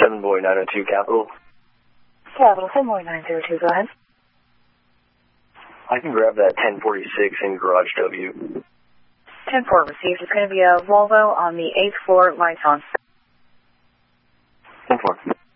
7 Boy 902 Capital. Capital 7 Boy 902, go ahead. I can grab that 1046 in Garage W. 10-4 received. It's going to be a Volvo on the 8th floor, lights on. 10-4.